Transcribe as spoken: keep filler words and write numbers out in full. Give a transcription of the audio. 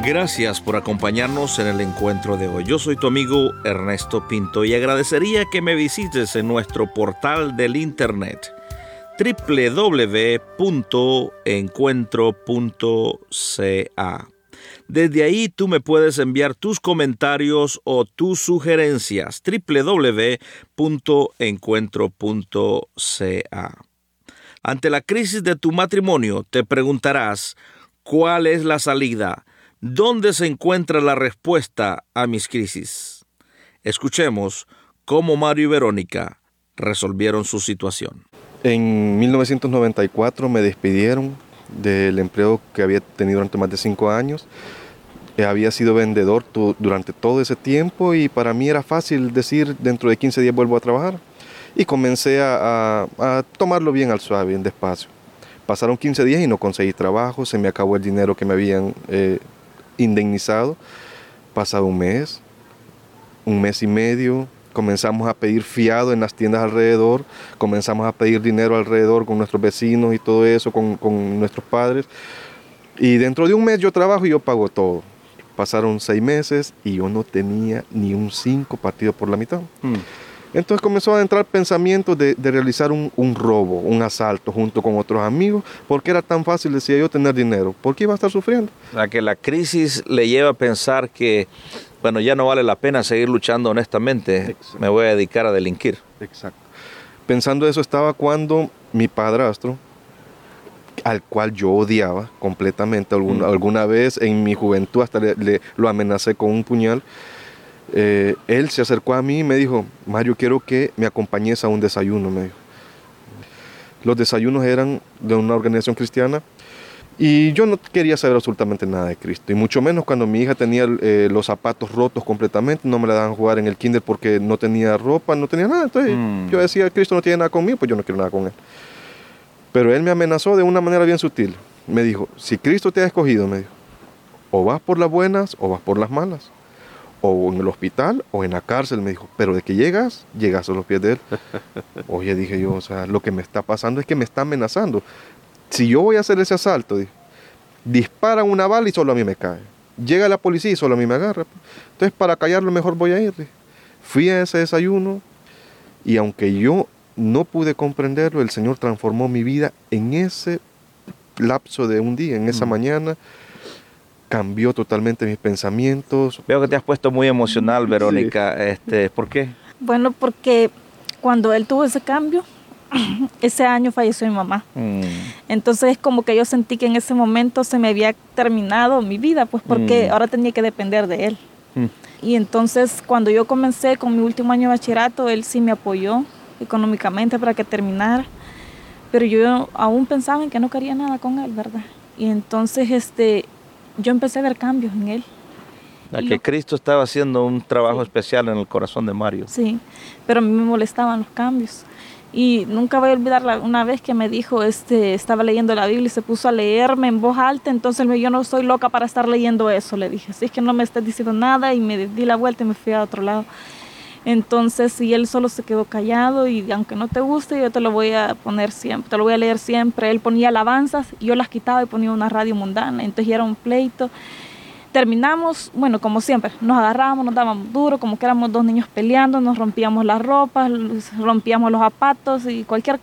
Gracias por acompañarnos en el encuentro de hoy. Yo soy tu amigo Ernesto Pinto y agradecería que me visites en nuestro portal del internet doble u doble u doble u punto encuentro punto c a. Desde ahí tú me puedes enviar tus comentarios o tus sugerencias. doble u doble u doble u punto encuentro punto c a. Ante la crisis de tu matrimonio, te preguntarás, ¿cuál es la salida? ¿Dónde se encuentra la respuesta a mis crisis? Escuchemos cómo Mario y Verónica resolvieron su situación. En mil novecientos noventa y cuatro me despidieron del empleo que había tenido durante más de cinco años. Había sido vendedor tu, durante todo ese tiempo y para mí era fácil decir dentro de quince días vuelvo a trabajar. Y comencé a, a, a tomarlo bien al suave, bien despacio. Pasaron quince días y no conseguí trabajo, se me acabó el dinero que me habían eh, indemnizado. Pasado un mes, un mes y medio, comenzamos a pedir fiado en las tiendas alrededor, comenzamos a pedir dinero alrededor con nuestros vecinos y todo eso, con, con nuestros padres. Y dentro de un mes yo trabajo y yo pago todo. Pasaron seis meses y yo no tenía ni un cinco partido por la mitad. Mm. Entonces comenzó a entrar pensamientos de, de realizar un, un robo, un asalto junto con otros amigos, porque era tan fácil, decía yo, tener dinero. ¿Por qué iba a estar sufriendo? O sea, que la crisis le lleva a pensar que, bueno, ya no vale la pena seguir luchando honestamente, exacto, me voy a dedicar a delinquir. Exacto. Pensando eso estaba cuando mi padrastro, al cual yo odiaba completamente, alguna, mm. alguna vez en mi juventud hasta le, le, lo amenacé con un puñal. Eh, él se acercó a mí y me dijo, Mario, quiero que me acompañes a un desayuno, me dijo. Los desayunos eran de una organización cristiana y yo no quería saber absolutamente nada de Cristo, y mucho menos cuando mi hija tenía eh, los zapatos rotos completamente, no me la daban jugar en el kinder porque no tenía ropa, no tenía nada. Entonces mm. yo decía, Cristo no tiene nada conmigo, pues yo no quiero nada con él. Pero él me amenazó de una manera bien sutil. Me dijo, si Cristo te ha escogido, me dijo, o vas por las buenas o vas por las malas. O en el hospital o en la cárcel, me dijo, pero de que llegas, llegas a los pies de él. Oye, dije yo, o sea, lo que me está pasando es que me está amenazando. Si yo voy a hacer ese asalto, dije, disparan una bala y solo a mí me cae. Llega la policía y solo a mí me agarra. Entonces, para callarlo mejor voy a ir. Dije. Fui a ese desayuno y aunque yo no pude comprenderlo, el Señor transformó mi vida en ese lapso de un día, en esa mm. mañana. Cambió totalmente mis pensamientos. Veo que te has puesto muy emocional, Verónica. Sí. Este, ¿por qué? Bueno, porque cuando él tuvo ese cambio, ese año falleció mi mamá. Mm. Entonces como que yo sentí que en ese momento se me había terminado mi vida, pues porque mm. ahora tenía que depender de él. Mm. Y entonces cuando yo comencé con mi último año de bachillerato, él sí me apoyó económicamente para que terminara. Pero yo aún pensaba en que no quería nada con él, ¿verdad? Y entonces este... yo empecé a ver cambios en él. A que lo... Cristo estaba haciendo un trabajo sí. especial en el corazón de Mario. Sí, pero a mí me molestaban los cambios. Y nunca voy a olvidar la, una vez que me dijo, este, estaba leyendo la Biblia y se puso a leerme en voz alta. Entonces yo no soy loca para estar leyendo eso, le dije. Así es que no me estés diciendo nada, y me di la vuelta y me fui a otro lado. Entonces, y él solo se quedó callado, y aunque no te guste, yo te lo voy a poner siempre, te lo voy a leer siempre. Él ponía alabanzas y yo las quitaba y ponía una radio mundana, entonces ya era un pleito. Terminamos, bueno, como siempre, nos agarrábamos, nos dábamos duro, como que éramos dos niños peleando, nos rompíamos las ropas, rompíamos los zapatos y cualquier cosa.